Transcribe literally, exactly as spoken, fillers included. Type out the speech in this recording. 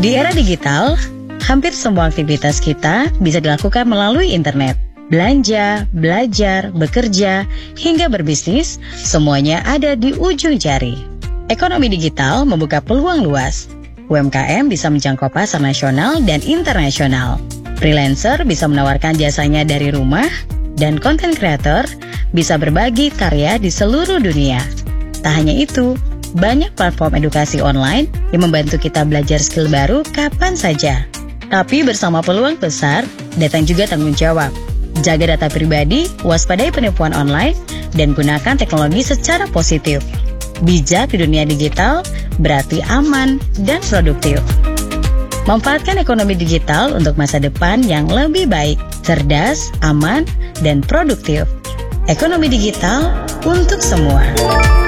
Di era digital, hampir semua aktivitas kita bisa dilakukan melalui internet. Belanja, belajar, bekerja, hingga berbisnis, semuanya ada di ujung jari. Ekonomi digital membuka peluang luas. U M K M bisa menjangkau pasar nasional dan internasional. Freelancer bisa menawarkan jasanya dari rumah, dan content creator bisa berbagi karya di seluruh dunia. Tak hanya itu, banyak platform edukasi online yang membantu kita belajar skill baru kapan saja. Tapi bersama peluang besar, datang juga tanggung jawab. Jaga data pribadi, waspadai penipuan online, dan gunakan teknologi secara positif. Bijak di dunia digital berarti aman dan produktif. Manfaatkan ekonomi digital untuk masa depan yang lebih baik, cerdas, aman, dan produktif. Ekonomi digital untuk semua.